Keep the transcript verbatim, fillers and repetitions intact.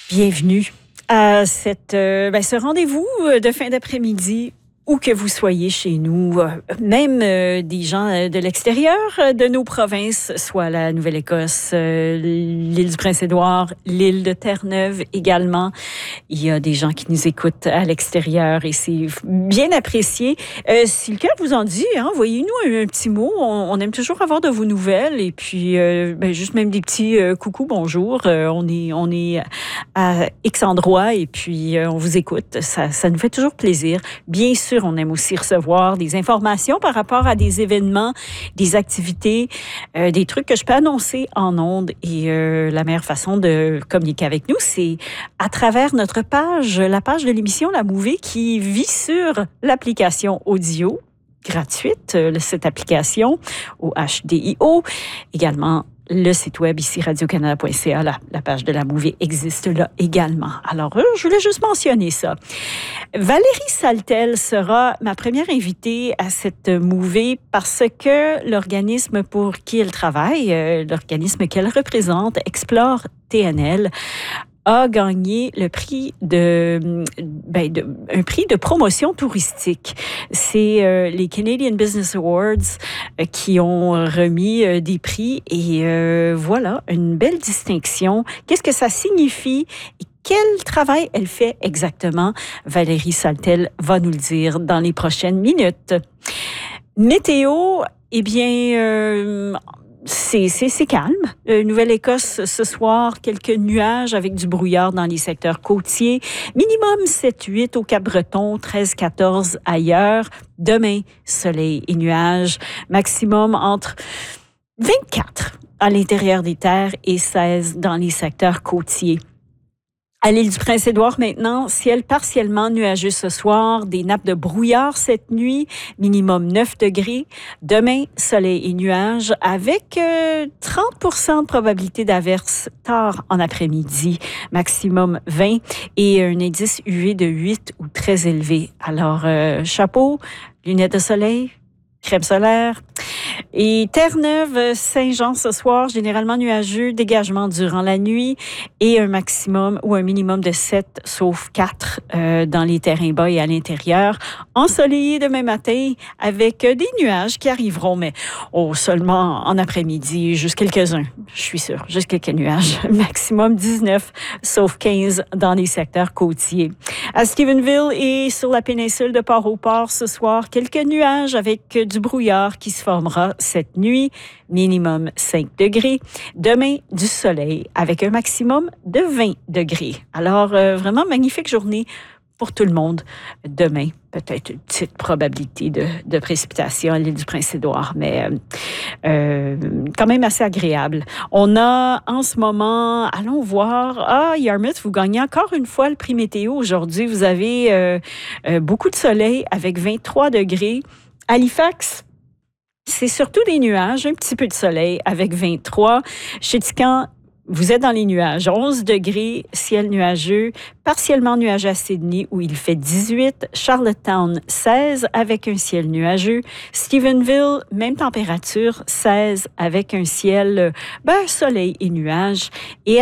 Bienvenue à cette, euh, ben, ce rendez-vous de fin d'après-midi où que vous soyez chez nous, euh, même euh, des gens euh, de l'extérieur euh, de nos provinces, soit la Nouvelle-Écosse, euh, l'île du Prince-Édouard, l'île de Terre-Neuve également. Il y a des gens qui nous écoutent à l'extérieur et c'est bien apprécié. Euh, si le cœur vous en dit, hein, envoyez-nous un, un petit mot. On, on aime toujours avoir de vos nouvelles et puis euh, ben, juste même des petits euh, coucou, bonjour. Euh, on est on est à X endroit et puis euh, on vous écoute. Ça, ça nous fait toujours plaisir. Bien sûr, on aime aussi recevoir des informations par rapport à des événements, des activités, euh, des trucs que je peux annoncer en ondes. Et euh, la meilleure façon de communiquer avec nous, c'est à travers notre page, la page de l'émission La Mouvée qui vit sur l'application audio gratuite, cette application au H D I O. Également, le site web ici, radio canada point c a, la, la page de La Mouvée existe là également. Alors, euh, je voulais juste mentionner ça. Valérie Saltel sera ma première invitée à cette Mouvée parce que l'organisme pour qui elle travaille, euh, l'organisme qu'elle représente, Explore T N L, a gagné le prix de, ben de un prix de promotion touristique. C'est euh, les Canadian Business Awards euh, qui ont remis euh, des prix et euh, voilà, une belle distinction. Qu'est-ce que ça signifie? Quel travail elle fait exactement? Valérie Saltel va nous le dire dans les prochaines minutes. Météo, eh bien... Euh, C'est, c'est, c'est calme. Euh, Nouvelle-Écosse, ce soir, quelques nuages avec du brouillard dans les secteurs côtiers. Minimum sept huit au Cap-Breton, treize quatorze ailleurs. Demain, soleil et nuages. Maximum entre vingt-quatre à l'intérieur des terres et seize dans les secteurs côtiers. À l'île du Prince-Édouard maintenant, ciel partiellement nuageux ce soir, des nappes de brouillard cette nuit, minimum neuf degrés. Demain, soleil et nuages avec euh, trente pour cent de probabilité d'averse tard en après-midi, maximum vingt et un indice U V de huit ou très élevé. Alors, euh, chapeau, lunettes de soleil, crème solaire. Et Terre-Neuve, Saint-Jean ce soir, généralement nuageux, dégagement durant la nuit et un maximum ou un minimum de sept, sauf quatre euh, dans les terrains bas et à l'intérieur. Ensoleillé demain matin avec des nuages qui arriveront, mais oh, seulement en après-midi, juste quelques-uns, je suis sûre, juste quelques nuages. Maximum dix-neuf, sauf quinze dans les secteurs côtiers. À Stephenville et sur la péninsule de Port-au-Port ce soir, quelques nuages avec du brouillard qui se formera cette nuit, minimum cinq degrés. Demain, du soleil avec un maximum de vingt degrés. Alors, euh, vraiment magnifique journée pour tout le monde. Demain, peut-être une petite probabilité de, de précipitation à l'île du Prince-Édouard, mais euh, euh, quand même assez agréable. On a en ce moment, allons voir, ah, Yarmouth, vous gagnez encore une fois le prix météo aujourd'hui. Vous avez euh, euh, beaucoup de soleil avec vingt-trois degrés. Halifax, c'est surtout des nuages, un petit peu de soleil avec vingt-trois. Chéticamp, vous êtes dans les nuages, onze degrés, ciel nuageux, partiellement nuageux à Sydney où il fait dix-huit. Charlottetown, seize avec un ciel nuageux. Stephenville, même température, seize avec un ciel, ben, soleil et nuages. Et